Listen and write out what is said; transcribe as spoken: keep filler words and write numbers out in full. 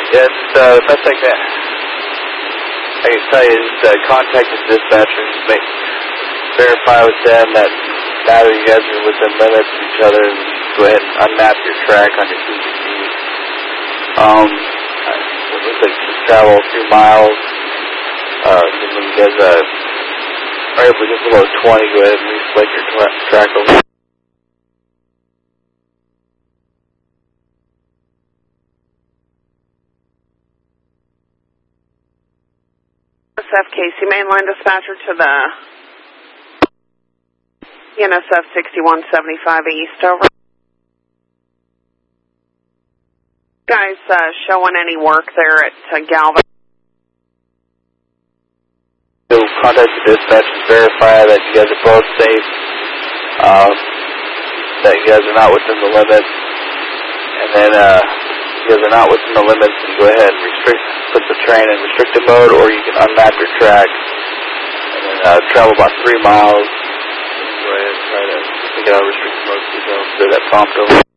Yes, uh, the best I can, I can tell you is uh, contact the dispatcher and make, verify with them that now that you guys are within limits of each other, go ahead and unmap your track on your P C C. Um, it looks like you travel three miles. Uh, so when you guys uh, are able to get below twenty, go ahead and reselect your tra track over. F Casey mainline dispatcher to the N S F sixty-one seventy-five East, over. Guys uh, showing any work there at uh, Galvin? So contact the dispatch and verify that you guys are both safe, um, that you guys are not within the limits, and then uh, if you guys are not within the limits, then go ahead and restrict, put the train in restricted mode, or you can unmap your track and then uh, travel about three miles. Go ahead and try to take it out of restricted mode so you don't clear that prompt over.